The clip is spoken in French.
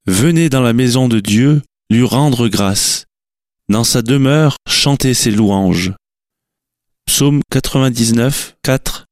Venez dans la maison de Dieu, lui rendre grâce. Dans sa demeure, chantez ses louanges. Psaume 99, 4